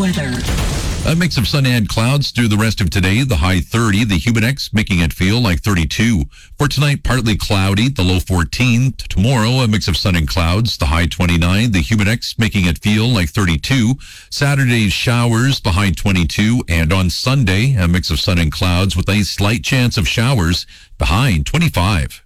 weather. A mix of sun and clouds through the rest of today. The high 30, the humid X making it feel like 32. For tonight, partly cloudy, the low 14. Tomorrow, a mix of sun and clouds, the high 29, the humid X making it feel like 32. Saturday's showers, the high 22. And on Sunday, a mix of sun and clouds with a slight chance of showers, the high 25.